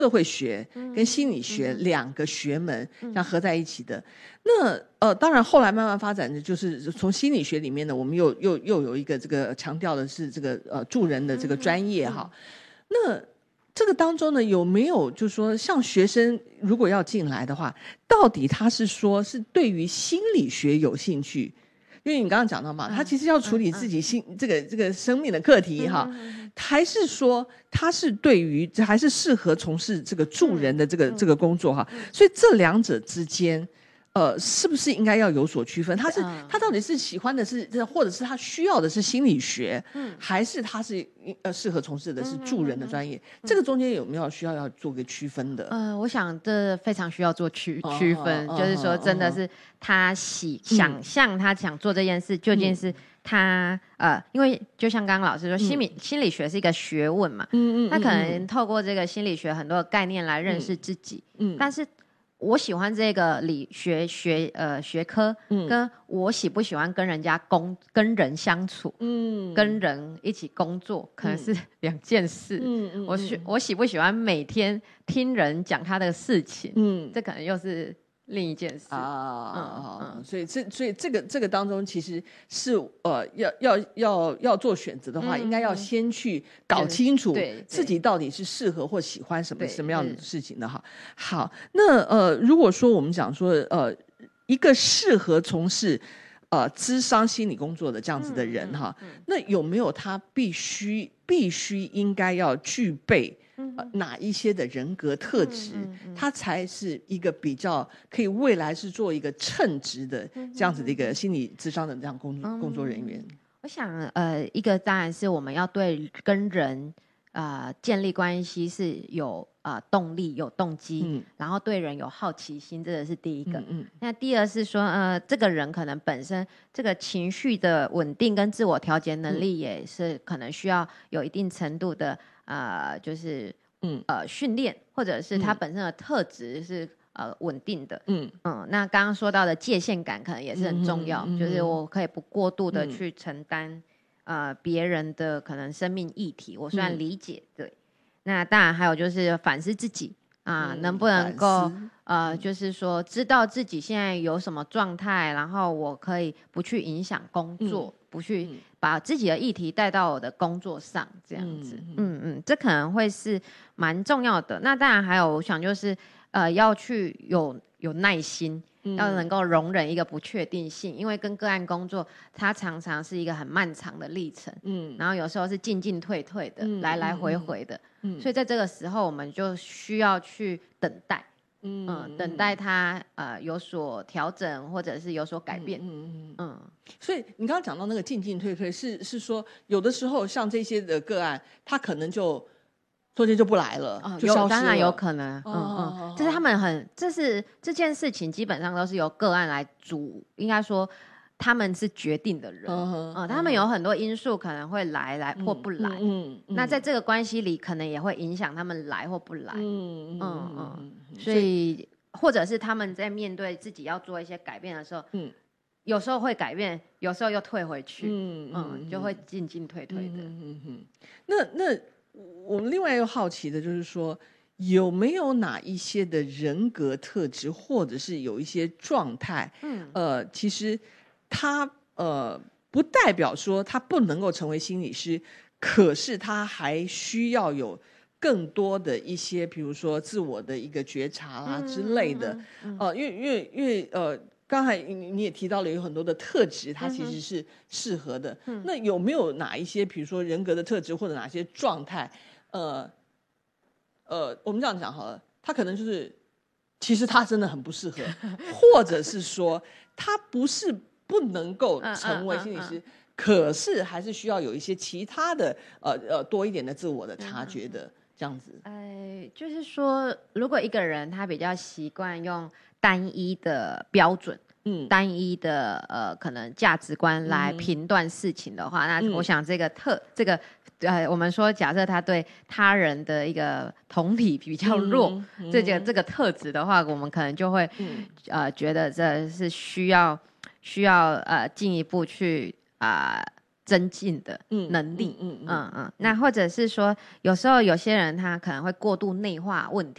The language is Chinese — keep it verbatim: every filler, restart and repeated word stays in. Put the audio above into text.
社会学跟心理学两个学门这样合在一起的。那呃，当然后来慢慢发展的就是从心理学里面呢，我们又又又有一个这个强调的是这个呃助人的这个专业哈。那这个当中呢，有没有就是说，像学生如果要进来的话，到底他是说是对于心理学有兴趣？因为你刚刚讲到嘛，他其实要处理自己心、嗯嗯、这个这个生命的课题哈、嗯，还是说他是对于还是适合从事这个助人的这个、嗯、这个工作哈？所以这两者之间。呃，是不是应该要有所区分？他是、嗯、他到底是喜欢的是，或者是他需要的是心理学，嗯，还是他是呃适合从事的是助人的专业？嗯嗯嗯、这个中间有没有需要要做个区分的？ 呃，我想这非常需要做区区分，哦、就是说真的是他喜、嗯、想象他想做这件事，究竟是他、嗯、呃，因为就像刚刚老师说，心理、嗯、心理学是一个学问嘛，嗯嗯，他可能透过这个心理学很多概念来认识自己，嗯，但是。我喜欢这个理学学呃学科，嗯，跟我喜不喜欢跟人家工跟人相处，嗯，跟人一起工作可能是两件事，嗯嗯，我喜我喜不喜欢每天听人讲他的事情，嗯，这可能又是另一件事啊，嗯嗯，所以这所以这个这个当中其实是呃要要要要做选择的话，嗯、应该要先去搞清楚自己到底是适合或喜欢什么什么样的事情的哈。好，那呃如果说我们讲说呃一个适合从事呃諮商心理工作的这样子的人哈、嗯嗯嗯，那有没有他必须必须应该要具备？呃、哪一些的人格特质、嗯嗯嗯、他才是一个比较可以未来是做一个称职的这样子的一个心理諮商的这样工作、嗯、工作人员？ 我想呃，一个当然是我们要对跟人呃建立关系是有呃动力有动机、嗯、然后对人有好奇心，这个是第一个。嗯嗯，那第二是说呃，这个人可能本身这个情绪的稳定跟自我调节能力也是可能需要有一定程度的呃就是嗯呃训练，或者是他本身的特质是、嗯、呃稳定的。嗯嗯，那刚刚说到的界限感可能也是很重要，嗯、就是我可以不过度的去承担、嗯、呃别人的可能生命议题，我虽然理解、嗯、对。那当然还有就是反思自己啊、嗯，能不能够呃，就是说知道自己现在有什么状态，然后我可以不去影响工作、嗯，不去把自己的议题带到我的工作上，这样子。嗯 嗯, 嗯，这可能会是蛮重要的。那当然还有，我想就是呃，要去有有耐心。要能够容忍一个不确定性，因为跟个案工作它常常是一个很漫长的历程，嗯，然后有时候是进进退退的、嗯、来来回回的、嗯、所以在这个时候我们就需要去等待，嗯，呃、等待它呃有所调整或者是有所改变。嗯嗯嗯，所以你刚刚讲到那个进进退退是是说有的时候像这些的个案他可能就中间就不来了，哦、就消失了。 当然有可能，哦、嗯嗯，就是他们很，这是这件事情基本上都是由个案来主，应该说他们是决定的人，嗯嗯，他们有很多因素可能会来来或不来，嗯 嗯, 嗯，那在这个关系里可能也会影响他们来或不来，嗯嗯 嗯, 嗯，所以或者是他们在面对自己要做一些改变的时候，嗯，有时候会改变，有时候又退回去，嗯 嗯, 嗯，就会进进退退的，嗯嗯嗯，那那。我们另外又好奇的就是说，有没有哪一些的人格特质，或者是有一些状态，嗯，呃，其实他呃不代表说他不能够成为心理师，可是他还需要有更多的一些，比如说自我的一个觉察啦之类的，嗯嗯嗯、呃，因为因为因为呃。刚才你也提到了有很多的特质，它其实是适合的。嗯、那有没有哪一些，比如说人格的特质，或者哪些状态，呃，呃，我们这样讲好了，他可能就是，其实他真的很不适合，或者是说他不是不能够成为心理师，嗯嗯嗯嗯、可是还是需要有一些其他的，呃呃，多一点的自我的察觉的。嗯嗯这样子， 呃，就是说，如果一个人他比较习惯用单一的标准，嗯，单一的呃可能价值观来评断事情的话，嗯、那我想这个特、嗯、这个呃，我们说假设他对他人的一个同理比较弱，嗯嗯、这个这个特质的话，我们可能就会、嗯、呃觉得这是需要需要呃进一步去啊。呃增进的能力。嗯嗯嗯嗯嗯。那或者是说，有时候有些人他可能会过度内化问